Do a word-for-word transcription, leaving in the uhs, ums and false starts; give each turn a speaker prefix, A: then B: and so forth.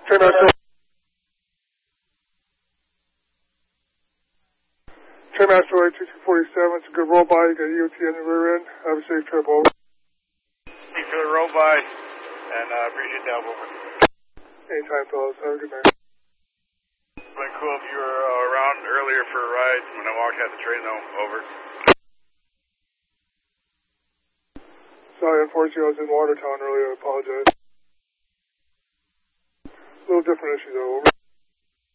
A: Trainmaster. Trainmaster eight two two forty-seven, it's a good roll by, you got E O T on the rear end. Have a safe trip, over.
B: Thank you for the roll by, and uh, appreciate the help, over.
A: Anytime, fellas. Have a good night.
B: Been cool if you were uh, around earlier for a ride when I walked out the train, though, over.
A: Sorry, unfortunately I was in Watertown earlier, I apologize. A little different issue though, over.